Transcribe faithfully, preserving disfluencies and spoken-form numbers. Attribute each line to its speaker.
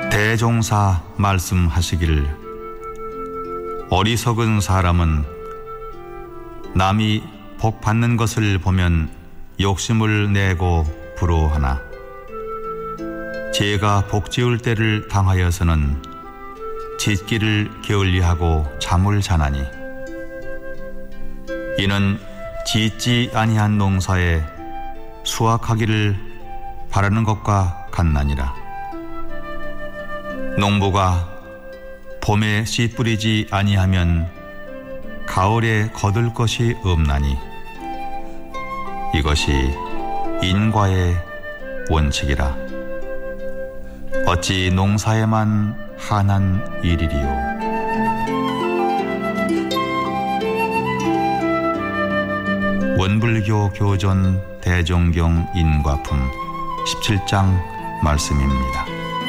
Speaker 1: 대종사 말씀하시기를 어리석은 사람은 남이 복 받는 것을 보면 욕심을 내고 부러워하나 제가 복 지을 때를 당하여서는 짓기를 게을리하고 잠을 자나니 이는 짓지 아니한 농사에 수확하기를 바라는 것과 같나니라. 농부가 봄에 씨 뿌리지 아니하면 가을에 거둘 것이 없나니 이것이 인과의 원칙이라. 어찌 농사에만 한한 일이리요. 원불교 교존 대종경 인과품 십칠 장 말씀입니다.